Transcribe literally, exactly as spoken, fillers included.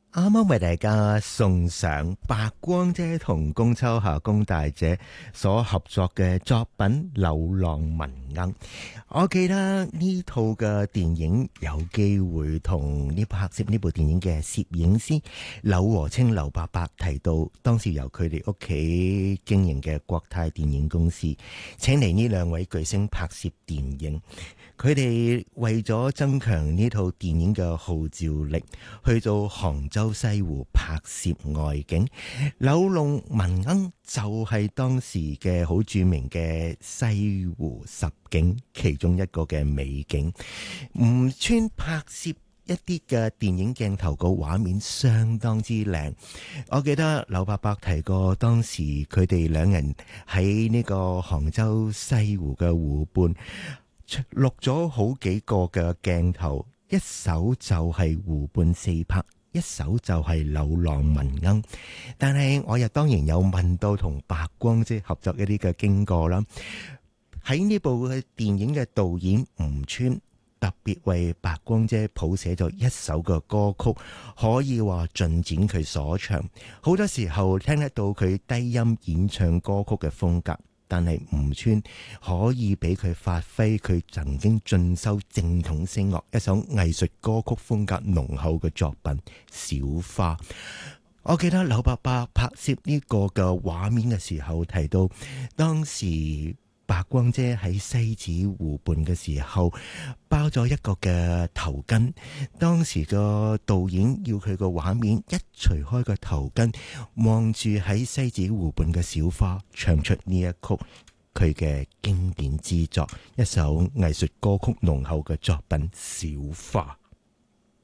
啱啱為大家送上白光姐同龔秋霞龔大姐所合作嘅作品《柳浪聞鶯》。我記得呢套嘅電影有機會同呢拍攝呢部電影嘅攝影師柳和清劉伯伯提到，當時由佢哋屋企經營嘅國泰電影公司請嚟呢兩位巨星拍攝電影。佢哋為咗增強呢套電影嘅號召力，去到杭州西湖拍攝外景。柳浪聞鶯就係當時嘅好著名嘅西湖十景其中一個嘅美景。吳川拍攝一啲嘅電影鏡頭個畫面相當之靚。我記得劉伯伯提過，當時佢哋兩人喺呢個杭州西湖嘅湖畔錄咗好幾個嘅鏡頭，一手就係湖畔四拍，一手就係柳浪聞鶯。但係我又當然有問到同白光姐合作一啲嘅經過啦。喺呢部嘅電影嘅導演吳川特別為白光姐譜寫咗一首嘅歌曲，可以話盡展佢所長。好多時候聽得到佢低音演唱歌曲嘅風格，但係吳川可以俾佢發揮佢曾經進修正統聲樂一首藝術歌曲風格濃厚嘅作品《小花》。我記得劉伯伯拍攝呢個嘅畫面嘅時候提到，當時白光姐喺西子湖畔嘅時候包咗一個嘅頭巾，當時個導演要佢個畫面一除開個頭巾，望住喺西子湖畔嘅小花，唱出呢一曲佢嘅經典之作，一首藝術歌曲濃厚嘅作品《小花》。